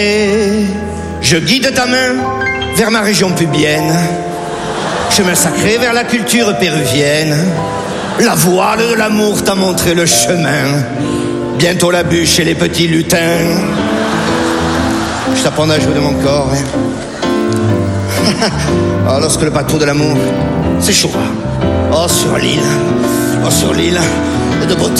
Je guide ta main vers ma région pubienne, chemin sacré vers la culture péruvienne. La voile de l'amour t'a montré le chemin, bientôt la bûche et les petits lutins. Je t'apprendrai à jouer de mon corps, hein. Oh, lorsque le bateau de l'amour s'échouera, oh sur l'île de beauté.